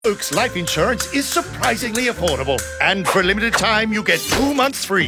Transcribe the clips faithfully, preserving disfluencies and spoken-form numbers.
Oak's life insurance is surprisingly affordable. And for a limited time, you get two months free.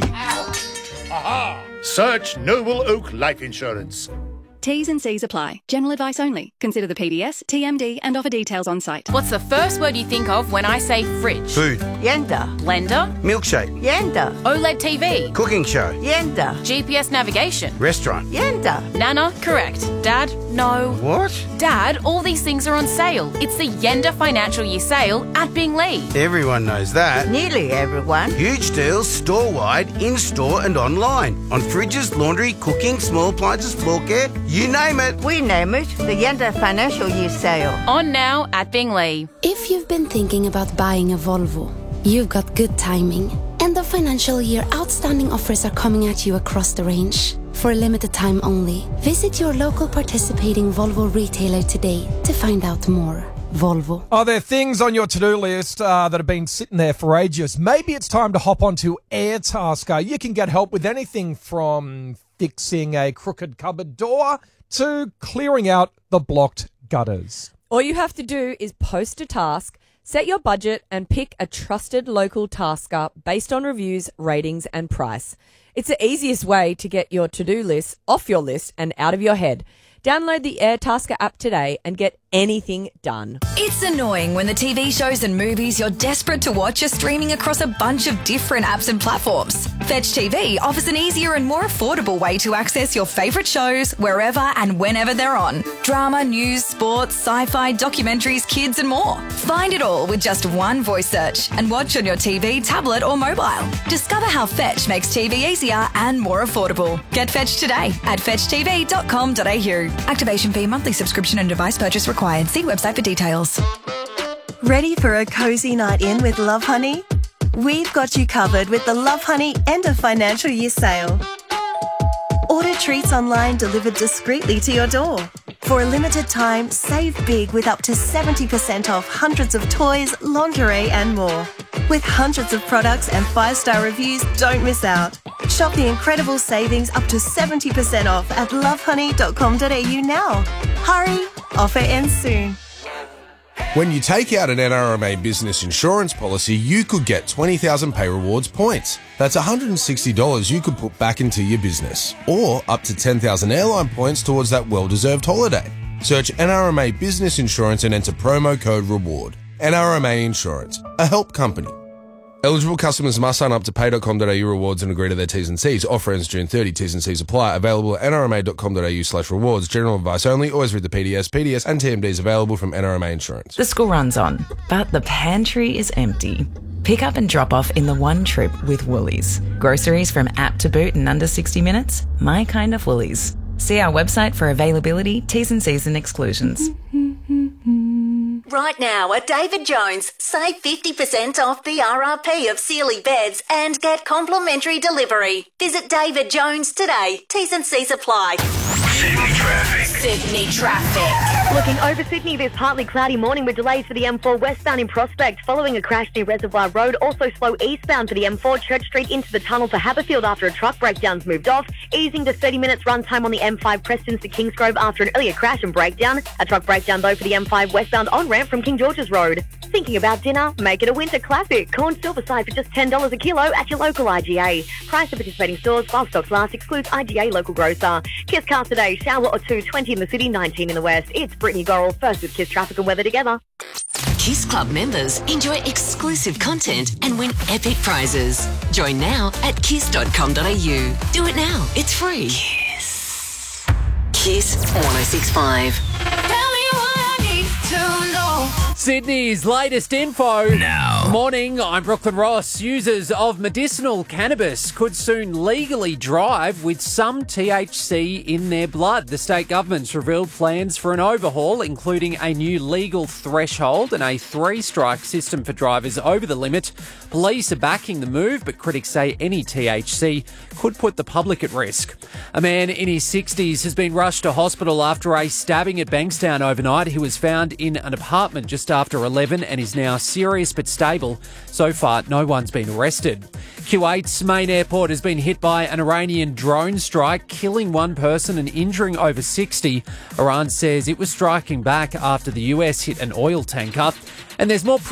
Aha! Search Noble Oak Life Insurance. T's and C's apply. General advice only. Consider the P D S, T M D and offer details on site. What's the first word you think of when I say fridge? Food. Yenda. Blender? Milkshake. Yenda. OLED T V? Cooking show. Yenda. G P S navigation? Restaurant. Yenda. Nana? Correct. Dad? No. What? Dad, all these things are on sale. It's the Yenda Financial Year Sale at Binglee. Everyone knows that. Nearly everyone. Huge deals store-wide, in-store and online. On fridges, laundry, cooking, small appliances, floor care, you name it. We name it the Yenda Financial Year Sale. On now at Binglee. If you've been thinking about buying a Volvo, you've got good timing. End of financial year outstanding offers are coming at you across the range. For a limited time only, visit your local participating Volvo retailer today to find out more. Volvo. Are there things on your to-do list uh, that have been sitting there for ages? Maybe it's time to hop onto Airtasker. You can get help with anything from fixing a crooked cupboard door to clearing out the blocked gutters. All you have to do is post a task, set your budget, and pick a trusted local tasker based on reviews, ratings, and price. It's the easiest way to get your to-do list off your list and out of your head. Download the Airtasker app today and get anything done. It's annoying when the T V shows and movies you're desperate to watch are streaming across a bunch of different apps and platforms. Fetch T V offers an easier and more affordable way to access your favourite shows wherever and whenever they're on. Drama, news, sports, sci-fi, documentaries, kids and more. Find it all with just one voice search and watch on your T V, tablet or mobile. Discover how Fetch makes T V easier and more affordable. Get Fetch today at fetch t v dot com dot a u. Activation fee, monthly subscription and device purchase required. See website for details. Ready for a cozy night in with Love Honey? We've got you covered with the Love Honey End of Financial Year Sale. Order treats online delivered discreetly to your door. For a limited time, save big with up to seventy percent off hundreds of toys, lingerie and more. With hundreds of products and five-star reviews, don't miss out. Shop the incredible savings up to seventy percent off at love honey dot com dot a u now. Hurry, offer ends soon. When you take out an N R M A business insurance policy, you could get twenty thousand Pay Rewards points. That's one hundred sixty dollars you could put back into your business. Or up to ten thousand airline points towards that well-deserved holiday. Search N R M A Business Insurance and enter promo code REWARD. N R M A Insurance, a help company. Eligible customers must sign up to pay dot com dot a u rewards and agree to their T's and C's. Offer ends June thirtieth. T's and C's apply. Available at n r m a dot com dot a u slash rewards. General advice only. Always read the P D S. P D S and T M Ds available from N R M A Insurance. The school runs on, but the pantry is empty. Pick up and drop off in the one trip with Woolies. Groceries from app to boot in under sixty minutes. My kind of Woolies. See our website for availability, T's and C's and exclusions. Right now at David Jones, save fifty percent off the R R P of Sealy beds and get complimentary delivery. Visit David Jones today. T's and C's apply. Sydney traffic. Sydney traffic. Looking over Sydney this partly cloudy morning with delays for the M four westbound in Prospect following a crash near Reservoir Road. Also slow eastbound for the M four Church Street into the tunnel for Haberfield after a truck breakdown's moved off. Easing to thirty minutes run time on the M five Prestons to Kingsgrove after an earlier crash and breakdown. A truck breakdown though for the M five westbound on-ramp from King George's Road. Thinking about dinner? Make it a winter classic. Corn Silverside for just ten dollars a kilo at your local I G A. Price of participating stores while stocks last excludes I G A local grocer. Kiss Cars today. Shower or two, twenty in the city, nineteen in the west. It's Brittany Gorrell first with Kiss Traffic and Weather together. Kiss Club members enjoy exclusive content and win epic prizes. Join now at kiss dot com dot a u. Do it now. It's free. Kiss. Kiss one oh six point five. Tell me what I need to know. Sydney's latest info. Now. Morning, I'm Brooklyn Ross. Users of medicinal cannabis could soon legally drive with some T H C in their blood. The state government's revealed plans for an overhaul, including a new legal threshold and a three-strike system for drivers over the limit. Police are backing the move, but critics say any T H C could put the public at risk. A man in his sixties has been rushed to hospital after a stabbing at Bankstown overnight. He was found in an apartment just after eleven and is now serious but stable. So far, no one's been arrested. Kuwait's main airport has been hit by an Iranian drone strike, killing one person and injuring over sixty. Iran says it was striking back after the U S hit an oil tanker. And there's more